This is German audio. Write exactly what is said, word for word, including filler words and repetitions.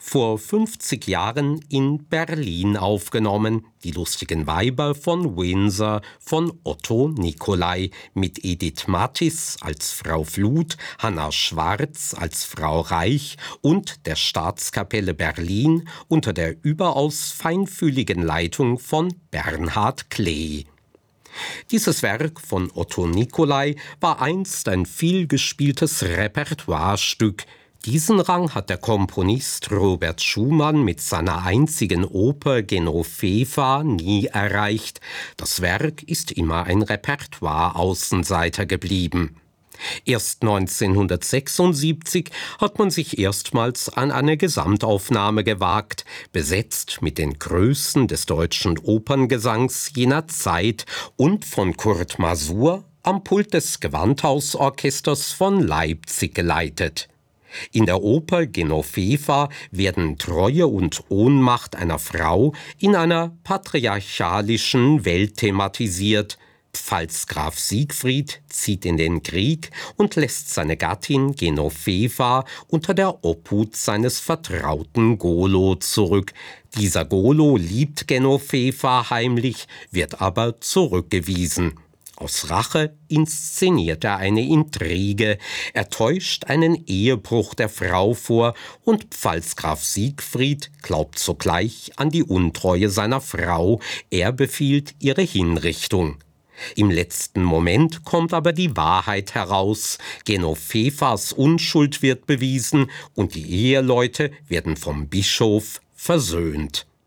vor fünfzig Jahren in Berlin aufgenommen, die lustigen Weiber von Windsor von Otto Nicolai, mit Edith Mathis als Frau Fluth, Hannah Schwarz als Frau Reich und der Staatskapelle Berlin unter der überaus feinfühligen Leitung von Bernhard Klee. Dieses Werk von Otto Nicolai war einst ein vielgespieltes Repertoirestück. Diesen Rang hat der Komponist Robert Schumann mit seiner einzigen Oper Genoveva nie erreicht. Das Werk ist immer ein Repertoire-Außenseiter geblieben. Erst neunzehnhundertsechsundsiebzig hat man sich erstmals an eine Gesamtaufnahme gewagt, besetzt mit den Größen des deutschen Operngesangs jener Zeit und von Kurt Masur am Pult des Gewandhausorchesters von Leipzig geleitet. In der Oper Genoveva werden Treue und Ohnmacht einer Frau in einer patriarchalischen Welt thematisiert. Pfalzgraf Siegfried zieht in den Krieg und lässt seine Gattin Genoveva unter der Obhut seines Vertrauten Golo zurück. Dieser Golo liebt Genoveva heimlich, wird aber zurückgewiesen. Aus Rache inszeniert er eine Intrige, er täuscht einen Ehebruch der Frau vor und Pfalzgraf Siegfried glaubt sogleich an die Untreue seiner Frau, er befiehlt ihre Hinrichtung. Im letzten Moment kommt aber die Wahrheit heraus, Genovevas Unschuld wird bewiesen und die Eheleute werden vom Bischof versöhnt.